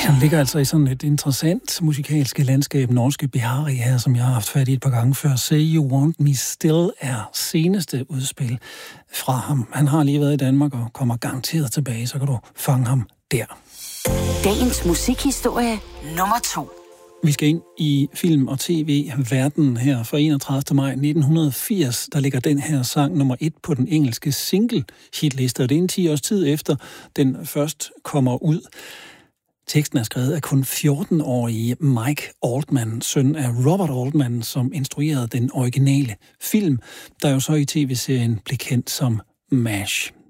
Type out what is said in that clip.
Han ligger altså i sådan et interessant musikalsk landskab, norske Bihari her, som jeg har haft fat i et par gange før. Say You Want Me Still er seneste udspil fra ham. Han har lige været i Danmark og kommer garanteret tilbage, så kan du fange ham der. Dagens musikhistorie nummer 2. Vi skal ind i film- og tv-verdenen her fra 31. maj 1980. Der ligger den her sang nummer 1 på den engelske single-hitliste, og det er en 10 års tid efter, den først kommer ud. Teksten er skrevet af kun 14-årige Mike Altman, søn af Robert Altman, som instruerede den originale film, der jo så i tv-serien blev kendt som MASH.